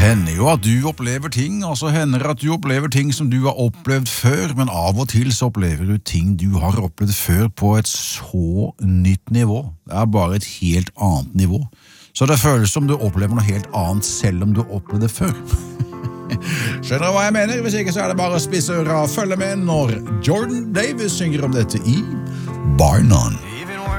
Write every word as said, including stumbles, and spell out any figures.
hender jo at du opplever ting, og så hender at du opplever ting som du har opplevd før, men av og til så opplever du ting du har opplevd før på et så nytt nivå. Det er bare et helt annet nivå. Så det føles som du opplever noe helt annet selv om du opplevde det før. Skjønner du hva jeg mener? Hvis ikke så er det bare å spisse øra og følge med når Jordan Davis synger om dette i Bar None.